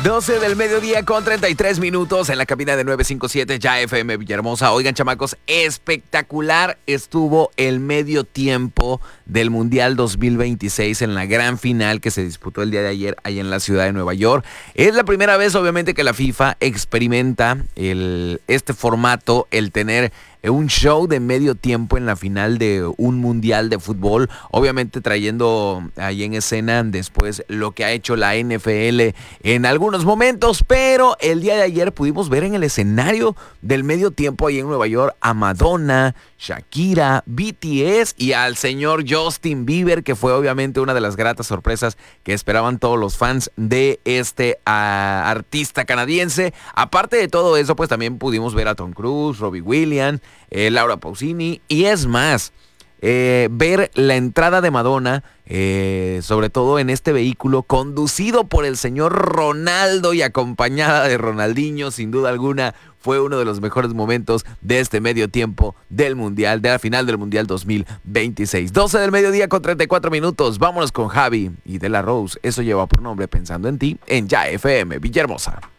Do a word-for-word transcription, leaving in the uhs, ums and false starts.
doce del mediodía con treinta y tres minutos en la cabina de nueve cinco siete Ya F M Villahermosa. Oigan, chamacos, espectacular estuvo el medio tiempo del Mundial dos mil veintiséis en la gran final que se disputó el día de ayer ahí en la ciudad de Nueva York. Es la primera vez, obviamente, que la FIFA experimenta el, este formato, el tener un show de medio tiempo en la final de un mundial de fútbol, obviamente trayendo ahí en escena después lo que ha hecho la N F L en algunos momentos, pero el día de ayer pudimos ver en el escenario del medio tiempo ahí en Nueva York a Madonna, Shakira, B T S y al señor Justin Bieber, que fue obviamente una de las gratas sorpresas que esperaban todos los fans de este uh, artista canadiense. Aparte de todo eso, pues también pudimos ver a Tom Cruise, Robbie Williams, eh, Laura Pausini y es más, eh, ver la entrada de Madonna, eh, sobre todo en este vehículo conducido por el señor Ronaldo y acompañada de Ronaldinho, sin duda alguna fue uno de los mejores momentos de este medio tiempo del Mundial, de la final del Mundial dos mil veintiséis. doce del mediodía con treinta y cuatro minutos. Vámonos con Javi y De La Rose. Eso lleva por nombre Pensando en Ti en Ya F M Villahermosa.